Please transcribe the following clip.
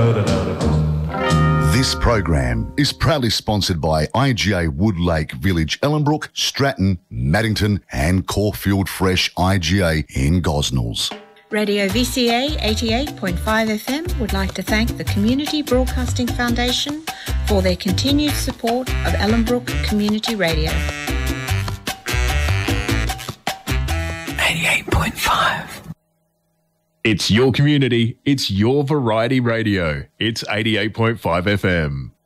This program is proudly sponsored by IGA Woodlake Village, Ellenbrook, Stratton, Maddington and Caulfield Fresh IGA in Gosnells. Radio VCA 88.5 FM would like to thank the Community Broadcasting Foundation for their continued support of Ellenbrook Community Radio. 88.5. It's your community, it's your variety radio. It's 88.5 FM.